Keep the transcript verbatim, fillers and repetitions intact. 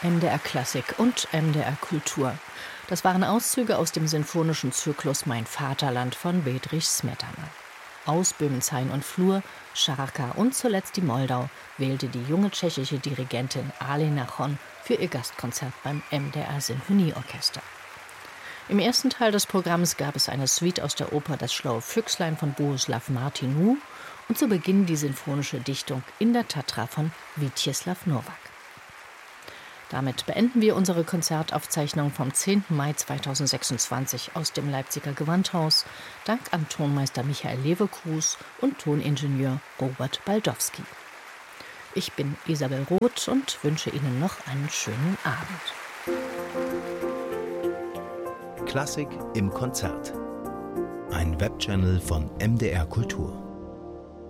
M D R Klassik und M D R Kultur. Das waren Auszüge aus dem sinfonischen Zyklus Mein Vaterland von Bedřich Smetana. Aus Böhmenshain und Flur, Scharka und zuletzt die Moldau wählte die junge tschechische Dirigentin Alena Chon für ihr Gastkonzert beim M D R Sinfonieorchester. Im ersten Teil des Programms gab es eine Suite aus der Oper Das schlaue Füchslein von Bohuslav Martinů und zu Beginn die sinfonische Dichtung In der Tatra von Vítězslav Novák. Damit beenden wir unsere Konzertaufzeichnung vom zehnten Mai zweitausendsechsundzwanzig aus dem Leipziger Gewandhaus. Dank an Tonmeister Michael Leverkus und Toningenieur Robert Baldowski. Ich bin Isabel Roth und wünsche Ihnen noch einen schönen Abend. Klassik im Konzert. Ein Webchannel von M D R Kultur.